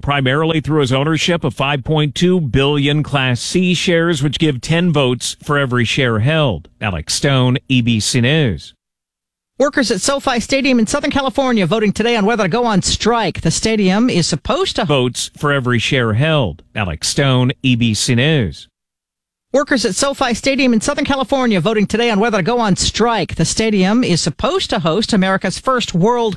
primarily through his ownership of 5.2 billion Class C shares, which give 10 votes for every share held. Alex Stone, ABC News. Workers at SoFi Stadium in Southern California voting today on whether to go on strike. The stadium is supposed to votes for every share held. Alex Stone, ABC News. Workers at SoFi Stadium in Southern California voting today on whether to go on strike. The stadium is supposed to host America's first World